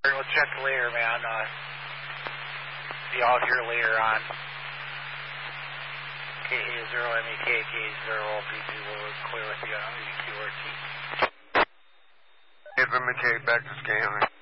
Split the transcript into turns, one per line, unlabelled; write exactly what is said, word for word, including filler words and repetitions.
We'll check later, man. Uh, be out here later on. K A zero M E K K zero B two will clear with you on the Q R T.
Hey, from McKay back to scanning.